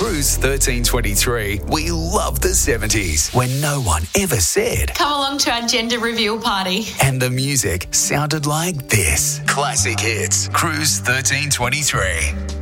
Cruise 1323, we love the 70s when no one ever said. Come along to our gender reveal party. And the music sounded like this. Classic hits. Cruise 1323.